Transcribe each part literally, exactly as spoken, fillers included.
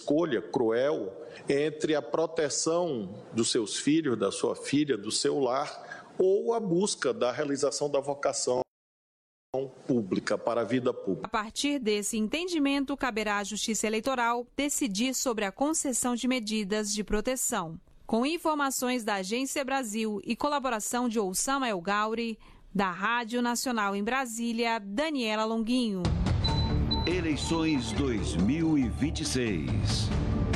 escolha cruel entre a proteção dos seus filhos, da sua filha, do seu lar, ou a busca da realização da vocação pública, para a vida pública. A partir desse entendimento, caberá à Justiça Eleitoral decidir sobre a concessão de medidas de proteção. Com informações da Agência Brasil e colaboração de Oussama El Gauri, da Rádio Nacional em Brasília, Daniela Longuinho. Eleições dois mil e vinte e seis.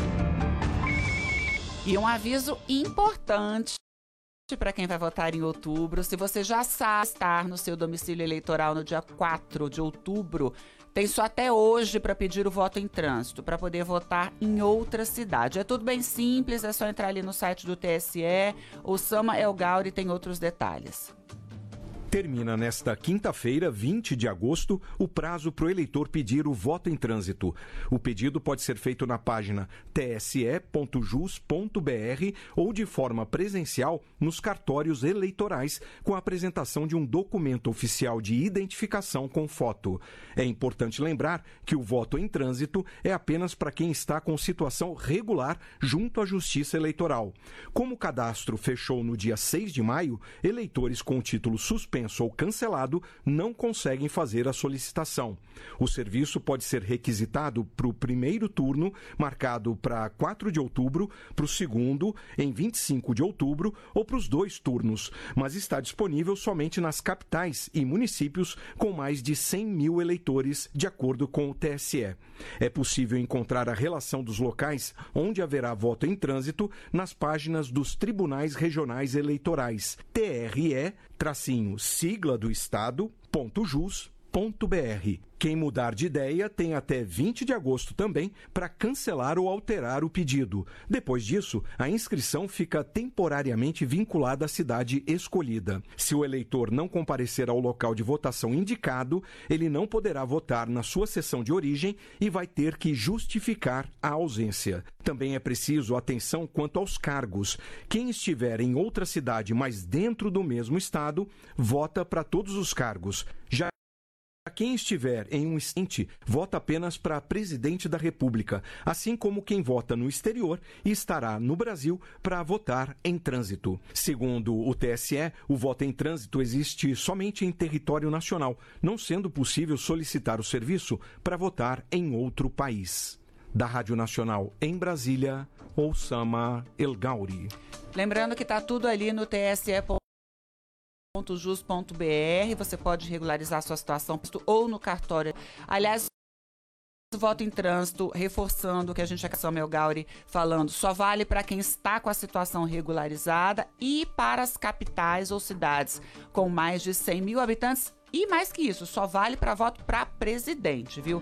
E um aviso importante para quem vai votar em outubro. Se você já sabe estar no seu domicílio eleitoral no dia quatro de outubro, tem só até hoje para pedir o voto em trânsito, para poder votar em outra cidade. É tudo bem simples, é só entrar ali no site do T S E. O Oussama El Gauri tem outros detalhes. Termina nesta quinta-feira, vinte de agosto, o prazo para o eleitor pedir o voto em trânsito. O pedido pode ser feito na página t s e ponto jus ponto b r ou de forma presencial nos cartórios eleitorais, com a apresentação de um documento oficial de identificação com foto. É importante lembrar que o voto em trânsito é apenas para quem está com situação regular junto à Justiça Eleitoral. Como o cadastro fechou no dia seis de maio, eleitores com o título suspenso ou cancelado não conseguem fazer a solicitação. O serviço pode ser requisitado para o primeiro turno, marcado para quatro de outubro, para o segundo, em vinte e cinco de outubro, ou para os dois turnos, mas está disponível somente nas capitais e municípios com mais de cem mil eleitores, de acordo com o T S E. É possível encontrar a relação dos locais onde haverá voto em trânsito nas páginas dos Tribunais Regionais Eleitorais, T R E, tracinho sigla do estado, ponto jus, ponto b r. Quem mudar de ideia tem até vinte de agosto também para cancelar ou alterar o pedido. Depois disso, a inscrição fica temporariamente vinculada à cidade escolhida. Se o eleitor não comparecer ao local de votação indicado, ele não poderá votar na sua sessão de origem e vai ter que justificar a ausência. Também é preciso atenção quanto aos cargos. Quem estiver em outra cidade, mas dentro do mesmo estado, vota para todos os cargos. Já quem estiver em um estante, vota apenas para presidente da República, assim como quem vota no exterior e estará no Brasil para votar em trânsito. Segundo o T S E, o voto em trânsito existe somente em território nacional, não sendo possível solicitar o serviço para votar em outro país. Da Rádio Nacional em Brasília, Oussama El Gauri. Lembrando que está tudo ali no T S E ponto jus ponto b r, você pode regularizar a sua situação ou no cartório. Aliás, o voto em trânsito, reforçando o que a gente acabou Samuel Gauri falando, só vale para quem está com a situação regularizada e para as capitais ou cidades com mais de cem mil habitantes. E mais que isso, só vale para voto para presidente, viu?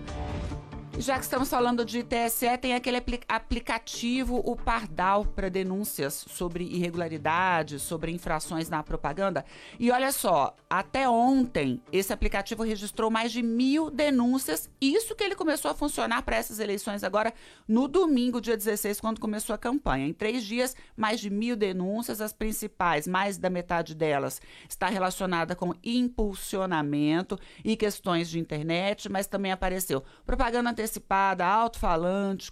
Já que estamos falando de T S E, tem aquele apli- aplicativo, o Pardal, para denúncias sobre irregularidades, sobre infrações na propaganda. E olha só, até ontem, esse aplicativo registrou mais de mil denúncias. Isso que ele começou a funcionar para essas eleições agora no domingo, dia dezesseis, quando começou a campanha. Em três dias, mais de mil denúncias. As principais, mais da metade delas, está relacionada com impulsionamento e questões de internet, mas também apareceu propaganda antecipada, alto-falante,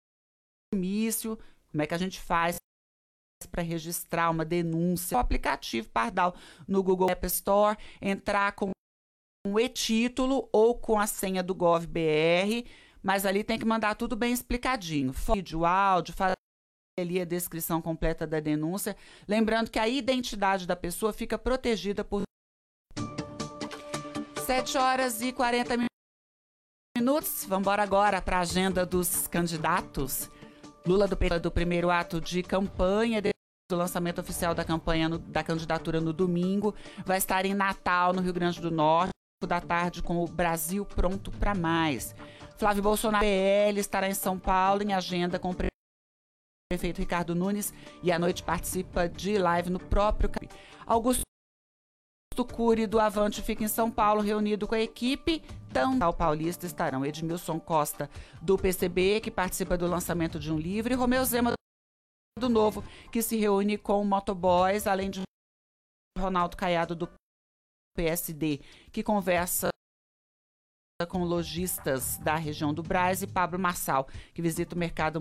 comício. Como é que a gente faz para registrar uma denúncia? O aplicativo Pardal no Google App Store, entrar com um e-título ou com a senha do GovBR, mas ali tem que mandar tudo bem explicadinho. Vídeo, áudio, fazer ali a descrição completa da denúncia. Lembrando que a identidade da pessoa fica protegida por sete horas e quarenta minutos. Minutos. Vamos embora agora para a agenda dos candidatos. Lula do P T do primeiro ato de campanha, desde o lançamento oficial da campanha no, da candidatura no domingo, vai estar em Natal, no Rio Grande do Norte, da tarde com o Brasil Pronto para Mais. Flávio Bolsonaro, P L, estará em São Paulo em agenda com o prefeito Ricardo Nunes e à noite participa de live no próprio Augusto Cury do Avante fica em São Paulo, reunido com a equipe. Tão ao paulista estarão Edmilson Costa, do P C B, que participa do lançamento de um livro, e Romeu Zema, do Novo, que se reúne com o Motoboys, além de Ronaldo Caiado, do P S D, que conversa com lojistas da região do Brás, e Pablo Marçal, que visita o mercado